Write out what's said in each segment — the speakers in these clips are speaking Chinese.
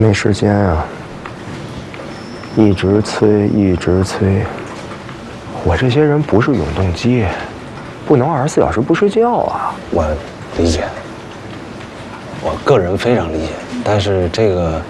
没时间啊，一直催，一直催。我这些人不是永动机，不能24小时不睡觉啊。 我理解，我个人非常理解，但是这个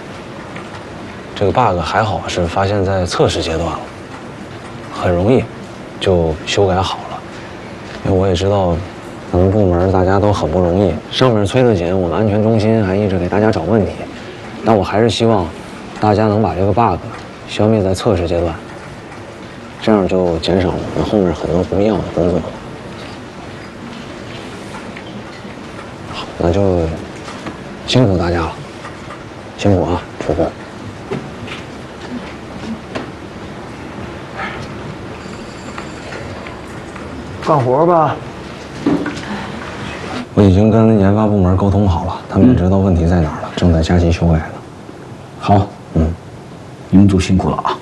bug 还好是发现在测试阶段了，很容易就修改好了。因为我也知道，咱们部门大家都很不容易，上面催得紧，我们安全中心还一直给大家找问题。但我还是希望大家能把这个 bug 消灭在测试阶段，这样就减少了我们后面很多不必要的工作。好，那就辛苦大家了，辛苦啊，出工。 干活吧。 我已经跟研发部门沟通好了，他们也知道问题在哪儿了，正在加急修改呢。好， 你们组辛苦了啊。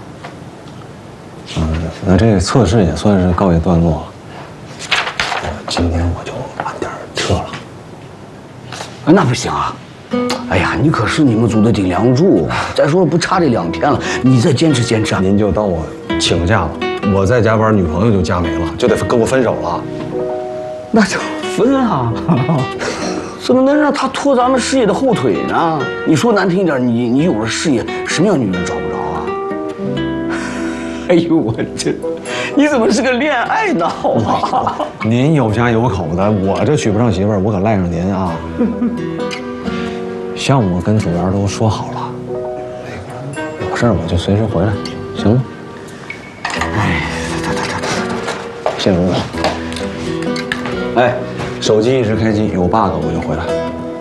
那这个测试也算是告一段落了。今天我就晚点撤了。 那不行啊！哎呀，你可是你们组的顶梁柱，再说了不差这2天了，你再坚持坚持啊！ 您就当我请假了，我再加班，女朋友就加没了，就得跟我分手了。 那就分啊！怎么能让他拖咱们事业的后腿呢？你说难听一点，你有了事业，什么样女人找不着啊？哎呦，我这，你怎么是个恋爱脑啊？ 您有家有口的，我这娶不上媳妇儿，我可赖上您啊！项目跟组员都说好了，有事儿我就随时回来，行吗？哎，谢总。哎，手机一直开机，有 bug 我就回来。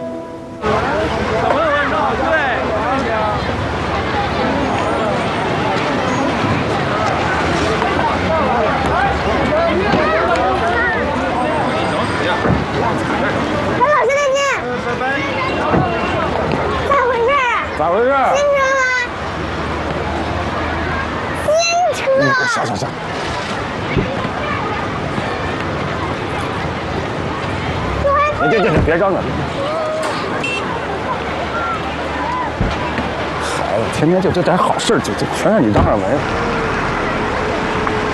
咋回事？ 新车吗？新车。 下。别嚷嚷！孩子，天天就这点好事，就全让你嚷嚷没了。